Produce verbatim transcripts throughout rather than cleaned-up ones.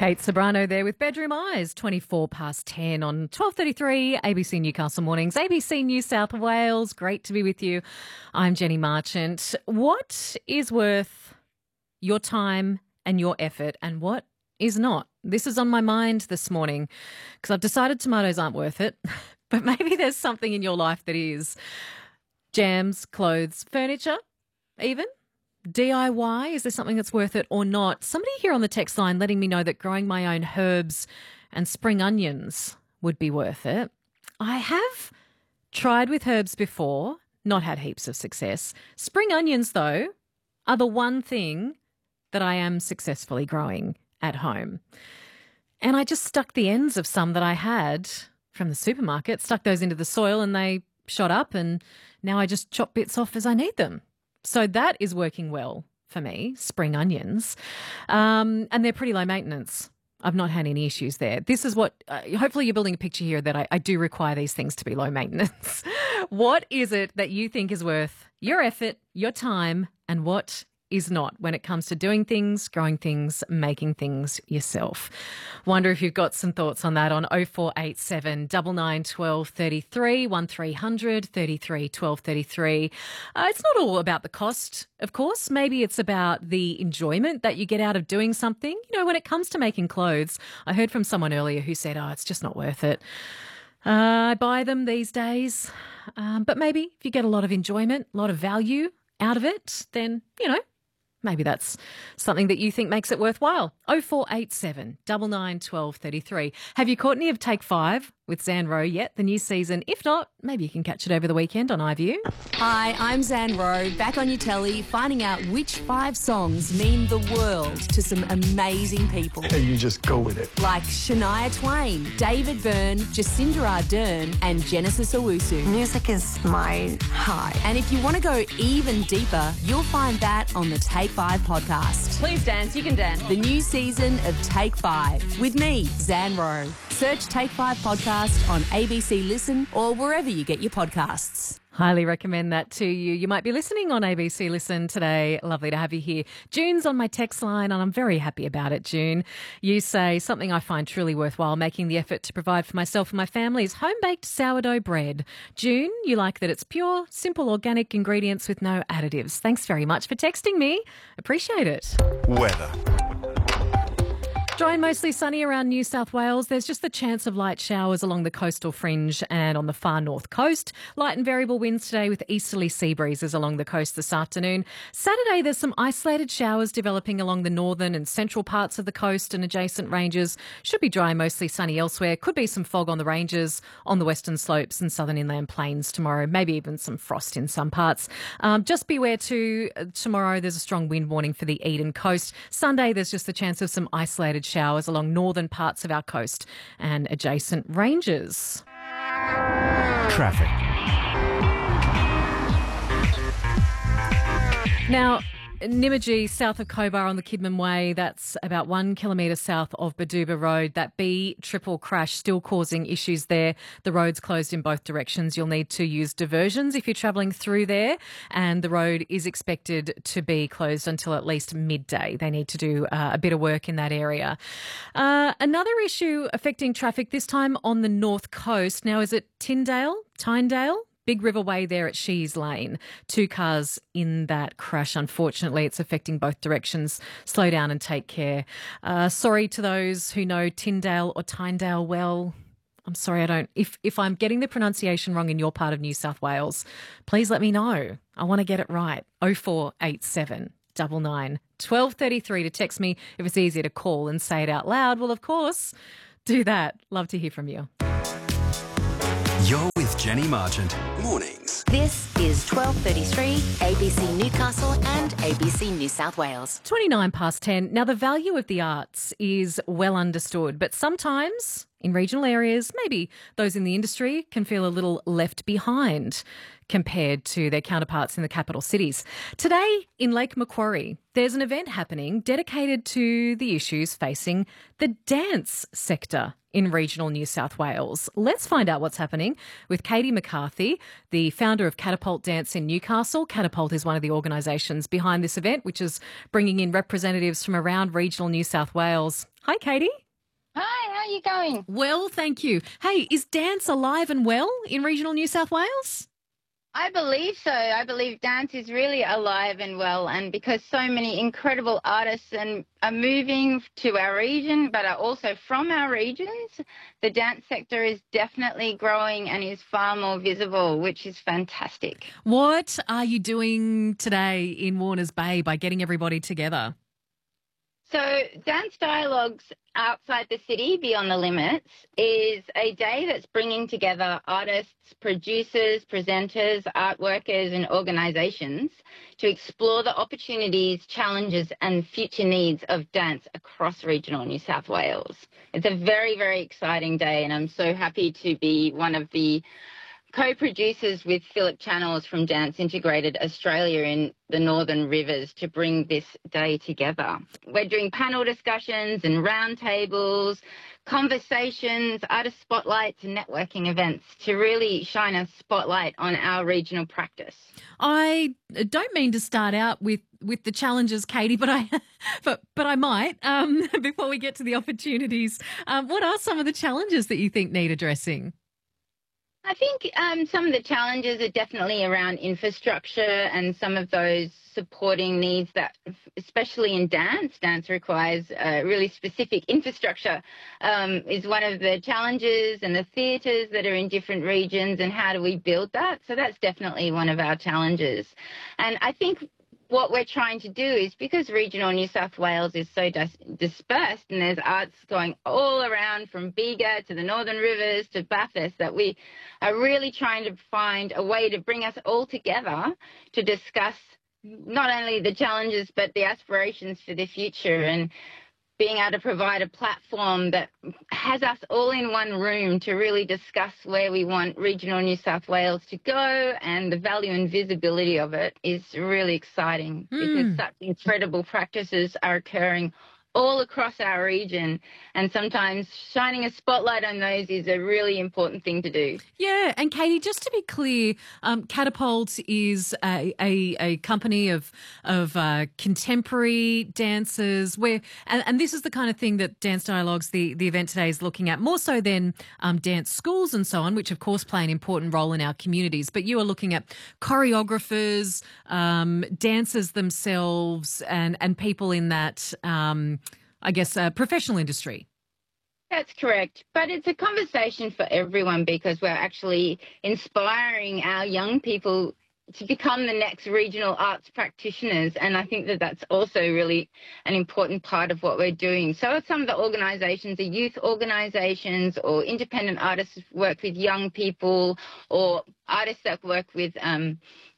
Kate Sobrano there with Bedroom Eyes, twenty-four past ten on twelve thirty-three A B C Newcastle Mornings, A B C New South Wales. Great to be with you. I'm Jenny Marchant. What is worth your time and your effort and what is not? This is on my mind this morning because I've decided tomatoes aren't worth it, but maybe there's something in your life that is. Jams, clothes, furniture, even. D I Y, is there something that's worth it or not? Somebody here on the text line letting me know that growing my own herbs and spring onions would be worth it. I have tried with herbs before, not had heaps of success. Spring onions, though, are the one thing that I am successfully growing at home. And I just stuck the ends of some that I had from the supermarket, stuck those into the soil and they shot up, and now I just chop bits off as I need them. So that is working well for me, spring onions, um, and they're pretty low maintenance. I've not had any issues there. This is what, uh, hopefully you're building a picture here that I, I do require these things to be low maintenance. What is it that you think is worth your effort, your time, and what is not when it comes to doing things, growing things, making things yourself? Wonder if you've got some thoughts on that on oh four eight seven, nine nine, one two three three, one three hundred, thirty-three, twelve thirty-three. Uh, it's not all about the cost, of course. Maybe it's about the enjoyment that you get out of doing something. You know, when it comes to making clothes, I heard from someone earlier who said, oh, it's just not worth it. Uh, I buy them these days. Um, but maybe if you get a lot of enjoyment, a lot of value out of it, then, you know, maybe that's something that you think makes it worthwhile. oh four eight seven, nine nine, one two three three. Have you caught any of Take Five with Zan Rowe yet, the new season? If not, maybe you can catch it over the weekend on iView. Hi, I'm Zan Rowe, back on your telly, finding out which five songs mean the world to some amazing people. And you just go with it. Like Shania Twain, David Byrne, Jacinda Ardern, and Genesis Owusu. Music is my high. And if you want to go even deeper, you'll find that on the Take Five podcast. Please dance, you can dance. The new season of Take Five with me, Zan Rowe. Search Take Five podcast on A B C Listen or wherever you get your podcasts. Highly recommend that to you. You might be listening on A B C Listen today. Lovely to have you here. June's on my text line, and I'm very happy about it, June. You say, something I find truly worthwhile making the effort to provide for myself and my family is home-baked sourdough bread. June, you like that it's pure, simple, organic ingredients with no additives. Thanks very much for texting me. Appreciate it. Weather. Dry and mostly sunny around New South Wales. There's just the chance of light showers along the coastal fringe and on the far north coast. Light and variable winds today with easterly sea breezes along the coast this afternoon. Saturday, there's some isolated showers developing along the northern and central parts of the coast and adjacent ranges. Should be dry and mostly sunny elsewhere. Could be some fog on the ranges, on the western slopes and southern inland plains tomorrow. Maybe even some frost in some parts. Um, just beware too, uh, tomorrow there's a strong wind warning for the Eden coast. Sunday, there's just the chance of some isolated showers along northern parts of our coast and adjacent ranges. Traffic. Now, Nymagee, south of Cobar on the Kidman Way, that's about one kilometre south of Baduba Road. That B triple crash still causing issues there. The road's closed in both directions. You'll need to use diversions if you're travelling through there, and the road is expected to be closed until at least midday. They need to do uh, a bit of work in that area. Uh, another issue affecting traffic, this time on the north coast. Now, is it Tyndale, Tyndale? Big River Way there at Shees Lane. Two cars in that crash. Unfortunately, it's affecting both directions. Slow down and take care. Uh, sorry to those who know Tyndale or Tyndale well. I'm sorry I don't. If, if I'm getting the pronunciation wrong in your part of New South Wales, please let me know. I want to get it right. oh four eight seven, nine nine, one two three three to text me. If it's easier to call and say it out loud, well, of course, do that. Love to hear from you. You're with Jenny Marchant. Mornings. This is twelve thirty-three A B C Newcastle and A B C New South Wales. twenty-nine past ten. Now, the value of the arts is well understood, but sometimes in regional areas, maybe those in the industry can feel a little left behind compared to their counterparts in the capital cities. Today in Lake Macquarie, there's an event happening dedicated to the issues facing the dance sector in regional New South Wales. Let's find out what's happening with Katie McCarthy, the founder of Catapult Dance in Newcastle. Catapult is one of the organisations behind this event, which is bringing in representatives from around regional New South Wales. Hi, Katie. Hi, how are you going? Well, thank you. Hey, is dance alive and well in regional New South Wales? I believe so. I believe dance is really alive and well, and because so many incredible artists and are moving to our region but are also from our regions, the dance sector is definitely growing and is far more visible, which is fantastic. What are you doing today in Warners Bay by getting everybody together? So Dance Dialogues Outside the City, Beyond the Limits, is a day that's bringing together artists, producers, presenters, art workers and organisations to explore the opportunities, challenges and future needs of dance across regional New South Wales. It's a very, very exciting day, and I'm so happy to be one of the co-producers with Philip Channels from Dance Integrated Australia in the Northern Rivers to bring this day together. We're doing panel discussions and roundtables, conversations, artist spotlights and networking events to really shine a spotlight on our regional practice. I don't mean to start out with, with the challenges, Katie, but I but but I might um, before we get to the opportunities. Um, what are some of the challenges that you think need addressing? I think um, some of the challenges are definitely around infrastructure and some of those supporting needs that, especially in dance, dance requires uh, really specific infrastructure, um, is one of the challenges, and the theatres that are in different regions, and how do we build that? So that's definitely one of our challenges. And I think what we're trying to do is, because regional New South Wales is so dis- dispersed and there's arts going all around from Bega to the Northern Rivers to Bathurst, that we are really trying to find a way to bring us all together to discuss not only the challenges but the aspirations for the future, and being able to provide a platform that has us all in one room to really discuss where we want regional New South Wales to go, and the value and visibility of it is really exciting mm. because such incredible practices are occurring all across our region, and sometimes shining a spotlight on those is a really important thing to do. Yeah, and Katie, just to be clear, um, Catapult is a, a, a company of of uh, contemporary dancers, where and, and this is the kind of thing that Dance Dialogues, the, the event today, is looking at, more so than um, dance schools and so on, which of course play an important role in our communities. But you are looking at choreographers, um, dancers themselves, and, and people in that um, I guess, uh, professional industry. That's correct. But it's a conversation for everyone, because we're actually inspiring our young people to become the next regional arts practitioners. And I think that that's also really an important part of what we're doing. So some of the organisations are youth organisations, or independent artists who work with young people, or artists that work with um,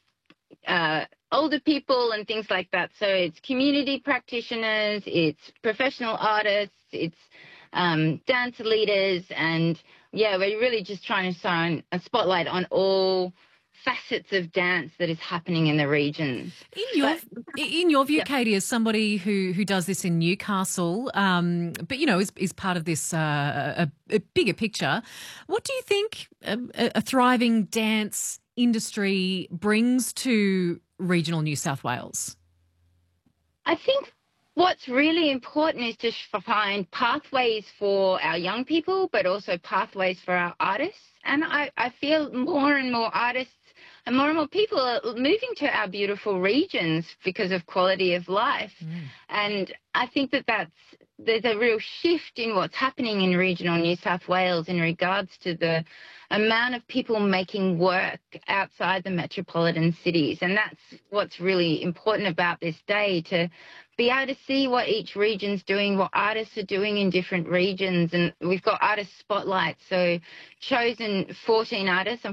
uh, older people and things like that. So it's community practitioners, it's professional artists, it's um, dance leaders, and yeah, we're really just trying to shine a spotlight on all facets of dance that is happening in the region. In your but, in your view, yeah. Katie, as somebody who who does this in Newcastle, um, but you know is is part of this uh, a, a bigger picture, what do you think a, a thriving dance industry brings to regional New South Wales? I think what's really important is to find pathways for our young people, but also pathways for our artists. And I, I feel more and more artists and more and more people are moving to our beautiful regions because of quality of life. Mm. And I think that that's, there's a real shift in what's happening in regional New South Wales in regards to the amount of people making work outside the metropolitan cities. And that's what's really important about this day, to be able to see what each region's doing, what artists are doing in different regions. And we've got artist spotlights, so chosen fourteen artists,